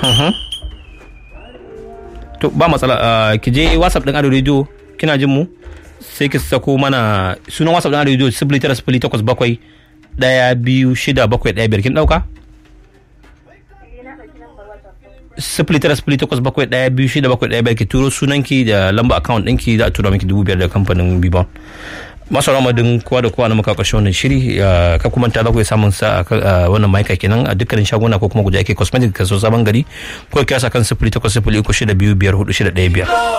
To ba matsala, ki je WhatsApp din Ado Radio, kina jin mu sai ki sako mana sunan WhatsApp din Ado Radio 0908-126-7515. Kin dauka? 0908-126-7515 ki turo sunanki da lamba account ɗinki za a tura miki 5,000 da kamfanin Bibon. Masu ramadin kowa da kowa na muka ƙarshe wannan shiri, ka kuma ta za ku yi samun sa a wannan maika kenan a dukkanin shaguna ko kuma guja ake cosmetic kaso sabon gari ko kiyasa kan 0803 625 4615.